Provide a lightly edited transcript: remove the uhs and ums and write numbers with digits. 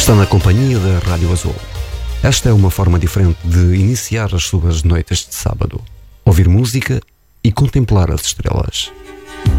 Está na companhia da Rádio Azul. Esta é uma forma diferente de iniciar as suas noites de sábado. Ouvir música e contemplar as estrelas.